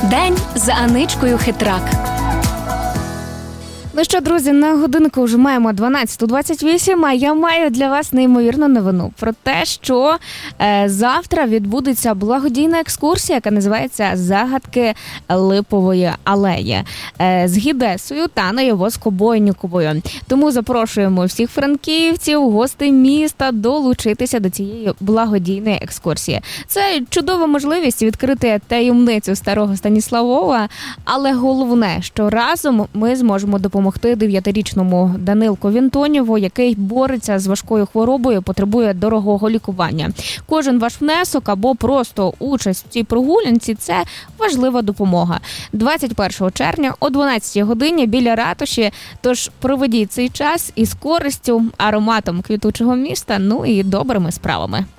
День за Аничкою Хитрак. Ну що, друзі, на годинку вже маємо 12:28, а я маю для вас неймовірну новину про те, що завтра відбудеться благодійна екскурсія, яка називається «Загадки Липової алеї» з гідесою Таною Воскобойніковою. Тому запрошуємо всіх франківців, гостей міста долучитися до цієї благодійної екскурсії. Це чудова можливість відкрити таємницю старого Станіславова, але головне, що разом ми зможемо допомогти 9-річному Данилку Вінтонєву, який бореться з важкою хворобою, потребує дорогого лікування. Кожен ваш внесок або просто участь в цій прогулянці – це важлива допомога. 21 червня о 12 годині біля ратуші, тож проведіть цей час із користю, ароматом квітучого міста, ну і добрими справами.